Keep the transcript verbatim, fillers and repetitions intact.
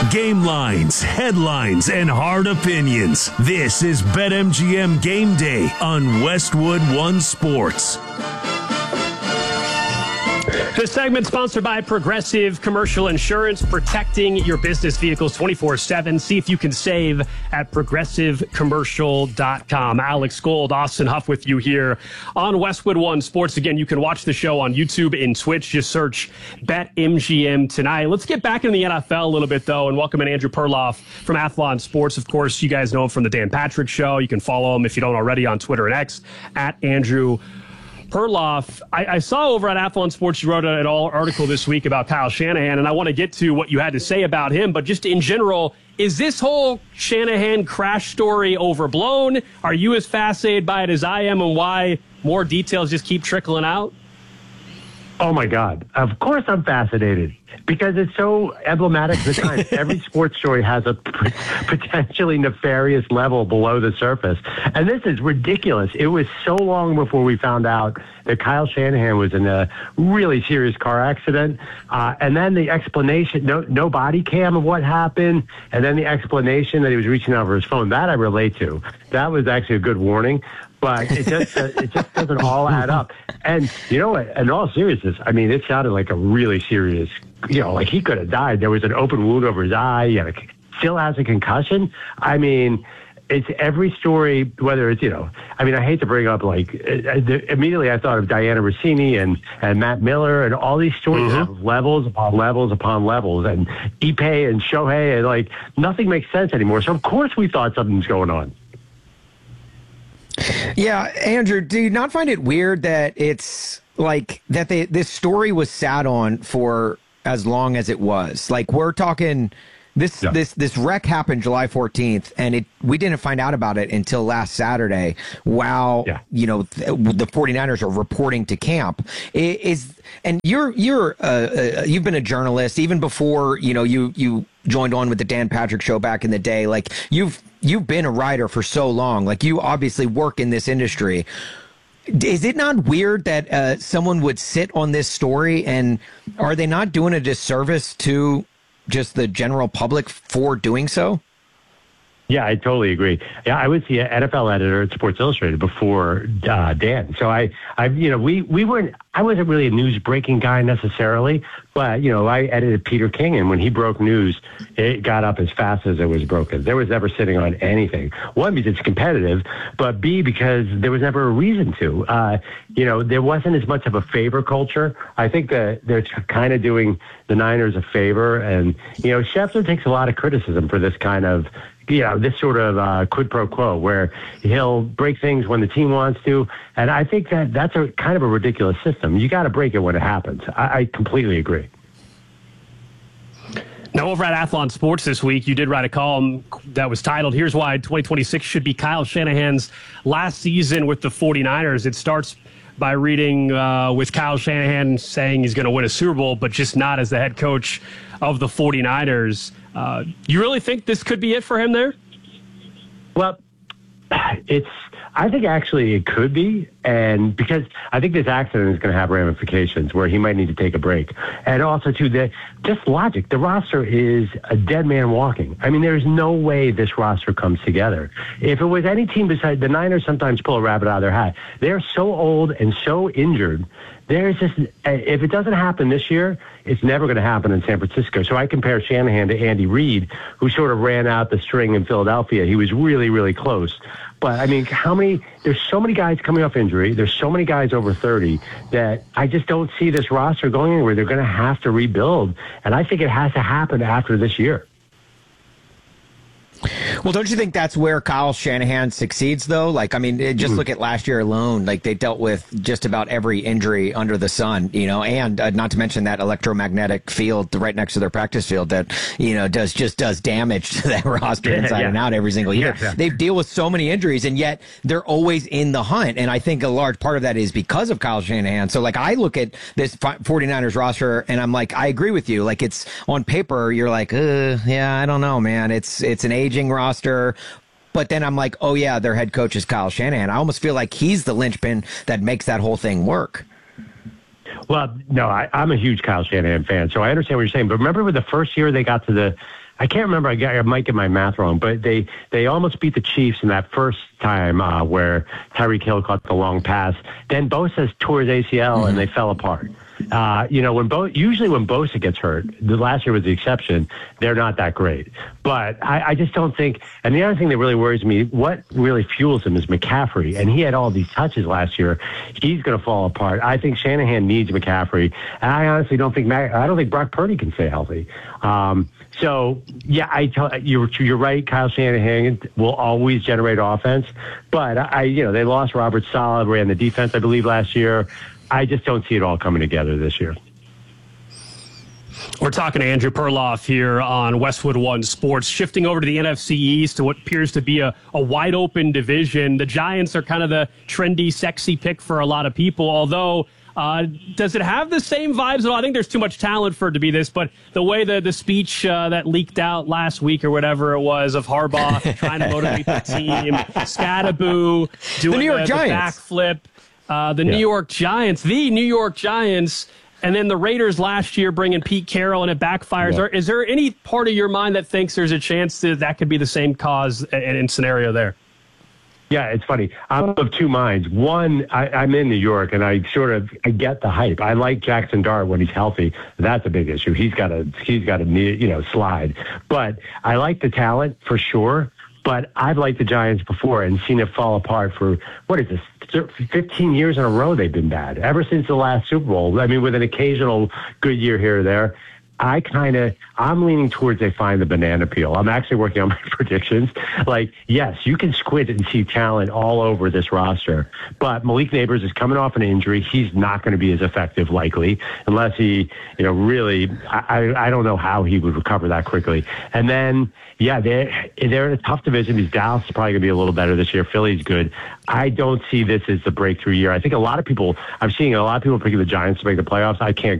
Game lines, headlines, and hard opinions. This is BetMGM Game Day on Westwood One Sports. This segment sponsored by Progressive Commercial Insurance, protecting your business vehicles twenty-four seven. See if you can save at progressive commercial dot com. Alex Gold, Austin Huff with you here on Westwood One Sports. Again, you can watch the show on YouTube and Twitch. Just search BetMGM tonight. Let's get back in the N F L a little bit, though, and welcome in Andrew Perloff from Athlon Sports. Of course, you guys know him from the Dan Patrick Show. You can follow him if you don't already on Twitter and X at Andrew Perloff. I, I saw over at Athlon Sports you wrote an article this week about Kyle Shanahan, and I want to get to what you had to say about him, but just in general, is this whole Shanahan crash story overblown? Are you as fascinated by it as I am, and why more details just keep trickling out? Oh, my God. Of course I'm fascinated because it's so emblematic of the time. Every sports story has a p- potentially nefarious level below the surface. And this is ridiculous. It was so long before we found out that Kyle Shanahan was in a really serious car accident. Uh, and then the explanation, no, no body cam of what happened. And then the explanation that he was reaching out for his phone. That I relate to. That was actually a good warning. But it just uh, it just doesn't all add up. And, you know, in all seriousness, I mean, it sounded like a really serious, you know, like he could have died. There was an open wound over his eye. He had a, still has a concussion. I mean, it's every story, whether it's, you know, I mean, I hate to bring up, like, uh, the, immediately I thought of Diana Rossini and, and Matt Miller and all these stories Mm-hmm. have levels upon levels upon levels. And Ipe and Shohei, and, like, nothing makes sense anymore. So, of course, we thought something's going on. Yeah, Andrew, do you not find it weird that it's like that they, this story was sat on for as long as it was? Like, we're talking this yeah. this this wreck happened July fourteenth, and it we didn't find out about it until last Saturday while yeah. you know the, the 49ers are reporting to camp. It is and you're you're uh, uh, you've been a journalist even before, you know, you you joined on with the Dan Patrick Show back in the day. Like, you've You've been a writer for so long. Like, you obviously work in this industry. Is it not weird that uh, someone would sit on this story, and are they not doing a disservice to just the general public for doing so? Yeah, I totally agree. Yeah, I was the N F L editor at Sports Illustrated before uh, Dan. So I, I, you know, we we weren't. I wasn't really a news breaking guy necessarily, but you know, I edited Peter King, and when he broke news, it got up as fast as it was broken. There was never sitting on anything. One, because it's competitive, but B, because there was never a reason to. Uh, you know, there wasn't as much of a favor culture. I think that they're kind of doing the Niners a favor, and you know, Schefter takes a lot of criticism for this kind of. You know, this sort of uh, quid pro quo where he'll break things when the team wants to. And I think that that's a kind of a ridiculous system. You got to break it when it happens. I, I completely agree. Now, over at Athlon Sports this week, you did write a column that was titled, "Here's Why twenty twenty-six Should Be Kyle Shanahan's Last Season with the 49ers." It starts by reading uh, with Kyle Shanahan saying he's going to win a Super Bowl, but just not as the head coach of the 49ers. Uh, you really think this could be it for him there? Well, it's. I think actually it could be, and because I think this accident is going to have ramifications where he might need to take a break, and also too the just logic. The roster is a dead man walking. I mean, there's no way this roster comes together. If it was any team besides the Niners, sometimes pull a rabbit out of their hat. They're so old and so injured. There's just, if it doesn't happen this year, it's never going to happen in San Francisco. So I compare Shanahan to Andy Reid, who sort of ran out the string in Philadelphia. He was really, really close. But, I mean, how many, there's so many guys coming off injury. There's so many guys over thirty that I just don't see this roster going anywhere. They're going to have to rebuild. And I think it has to happen after this year. Well, don't you think that's where Kyle Shanahan succeeds, though? Like, I mean, just look at last year alone. Like, they dealt with just about every injury under the sun, you know, and uh, not to mention that electromagnetic field right next to their practice field that, you know, does just does damage to that roster yeah, inside yeah. and out every single year. Yeah, yeah. They deal with so many injuries, and yet they're always in the hunt. And I think a large part of that is because of Kyle Shanahan. So, like, I look at this 49ers roster, and I'm like, I agree with you. Like, it's on paper, you're like, uh, yeah, I don't know, man. It's it's an aging roster, but then I'm like, oh yeah, their head coach is Kyle Shanahan. I almost feel like he's the linchpin that makes that whole thing work. Well, no, I, I'm a huge Kyle Shanahan fan, so I understand what you're saying. But remember, with the first year they got to the I can't remember. I, got, I might get my math wrong, but they, they almost beat the Chiefs in that first time uh, where Tyreek Hill caught the long pass. Then Bosa tore his A C L mm-hmm. and they fell apart. Uh, you know, when Bo- usually when Bosa gets hurt, the last year was the exception, they're not that great. But I, I just don't think, and the other thing that really worries me, what really fuels him is McCaffrey. And he had all these touches last year. He's going to fall apart. I think Shanahan needs McCaffrey. And I honestly don't think, Mac- I don't think Brock Purdy can stay healthy. Um, so, yeah, I tell you're, you're right. Kyle Shanahan will always generate offense. But I, you know, they lost Robert Saleh, ran the defense, I believe, last year. I just don't see it all coming together this year. We're talking to Andrew Perloff here on Westwood One Sports. Shifting over to the N F C East to what appears to be a, a wide open division. The Giants are kind of the trendy, sexy pick for a lot of people, although uh, does it have the same vibes at all? I think there's too much talent for it to be this, but the way the, the speech uh, that leaked out last week or whatever it was of Harbaugh trying to motivate the team, Scattaboo doing the New York the, Giants. the backflip. Uh, the yeah. New York Giants, the New York Giants, and then the Raiders last year bringing Pete Carroll, and it backfires. Yeah. Are, is there any part of your mind that thinks there's a chance that that could be the same cause and, and scenario there? Yeah, it's funny. I'm of two minds. One, I, I'm in New York, and I sort of I get the hype. I like Jackson Dart when he's healthy. That's a big issue. He's got a he's got a you know slide, but I like the talent for sure. But I've liked the Giants before and seen it fall apart for, what is this, fifteen years in a row they've been bad. Ever since the last Super Bowl. I mean, with an occasional good year here or there. I kind of, I'm leaning towards they find the banana peel. I'm actually working on my predictions. Like, yes, you can squint and see talent all over this roster, but Malik Neighbors is coming off an injury. He's not going to be as effective, likely, unless he, you know, really, I, I don't know how he would recover that quickly. And then, yeah, they're, they're in a tough division because Dallas is probably going to be a little better this year. Philly's good. I don't see this as the breakthrough year. I think a lot of people, I'm seeing a lot of people picking the Giants to make the playoffs. I can't